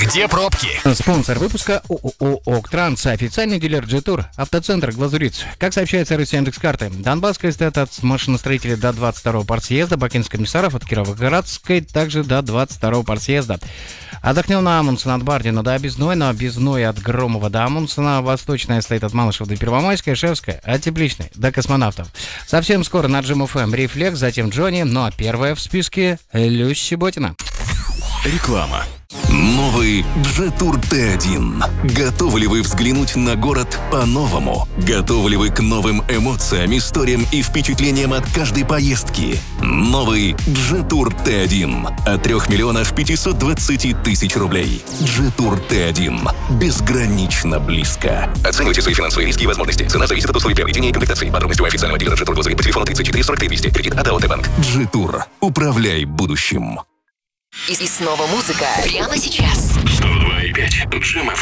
Где пробки? Спонсор выпуска ООО «Октранс», официальный дилер G-Tour, автоцентр «Глазуриц». Как сообщает сервис Яндекс.Карты, Донбасская стоит от машиностроителей до 22-го партсъезда, Бакинский комиссаров от Кировоградской также до 22-го партсъезда. Отдохнем на Амундсена от Бардина до Объездной, на Объездной от Громова до Амундсена, Восточная стоит от Малышева до Первомайской, Шевская от Тепличной до Космонавтов. Совсем скоро на Джим ФМ Рефлекс, затем Джонни, ну а первая в списке Люсь Щеботина. Реклама. Новый G-Tour T1. Готовы ли вы взглянуть на город по-новому? Готовы ли вы к новым эмоциям, историям и впечатлениям от каждой поездки? Новый G-Tour T1 от 3 миллионов 520 тысяч рублей. G-Tour T1. Безгранично близко. Оценивайте свои финансовые риски и возможности. Цена зависит от условий приобретения и комплектации. Подробности у официального дилера G-Tour Глазурит по телефону 34 43 200. Кредит от АО Т-Банк. G-Tour. Управляй будущим. И снова музыка прямо сейчас. 102,5. Джим